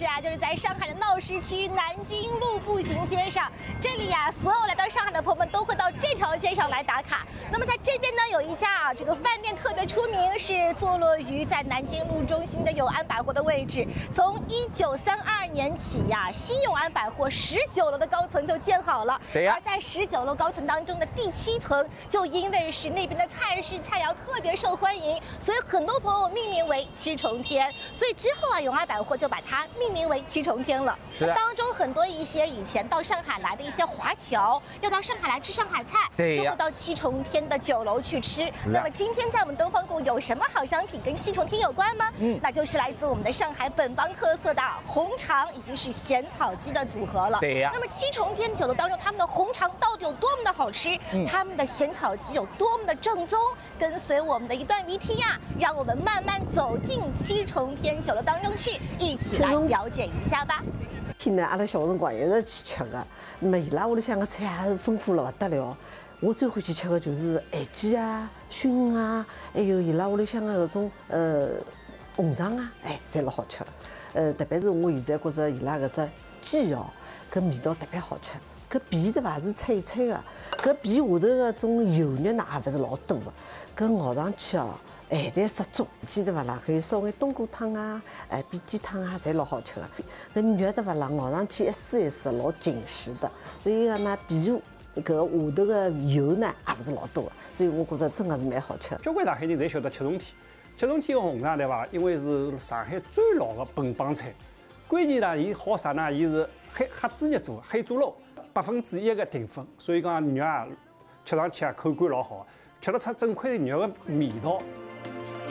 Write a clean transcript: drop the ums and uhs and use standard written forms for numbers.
置啊，就是在上海的闹市区南京路步行街上。这里呀，所有来到上海的朋友们都会到这条街上来打卡。那么在这边呢，有一家这个饭店特别出名，是坐落于在南京路中心的永安百货的位置。从1932年起呀，新永安百货19楼的高层就建好了。 对呀。 而在19楼高层当中的第7层，就因为是那边的菜式菜肴特别受欢迎，所以很多朋友命名为七重天。所以之后啊，永安百货就把它命名为七重天了。 是的。 当中很多一些以前到上海来的一些华侨，要到上海来吃上海菜， 对呀， 就会到七重天的9楼去吃。那么今天在我们东方宫有什么好商品跟七重天有关吗？那就是来自我们的上海本帮特色的红肠以及是咸草鸡的组合了。 对呀。 那么七重天9楼当中，他们的红肠到底有多么的好吃？他们的咸草鸡有多么的正宗？跟随我们的一段 VT 呀，让我们慢慢走进七重天9楼当中去，一起来了解一下吧。 天呢，阿拉小辰光一直去吃的，那么伊拉屋里向个菜也丰富了不得了。我最欢喜吃的就是咸鸡啊、熏啊，还有伊拉屋里向个搿种红肠啊，侪老好吃的。特别是我现在觉着伊拉搿只鸡哦，搿味道特别好吃。搿皮对伐是脆脆的，搿皮下头个种油肉呢也勿是老多的，搿咬上去哦，咸淡适中，记得勿啦？可以烧眼冬瓜汤啊、煸鸡汤啊，侪老好吃的。搿肉对勿啦？咬上去一丝一丝，老紧实的。所以讲呢，皮下搿下头个油呢也勿是老多的，所以我觉着真的是蛮好吃的。 交关上海人侪晓得七重天，七重天个红肠对伐？因为是上海最老的本帮菜，关键呢，伊好啥呢？伊是黑猪肉做，黑猪肉。1%的淀粉，所以讲肉啊吃上去啊口感老好，吃得出整块的肉的味道。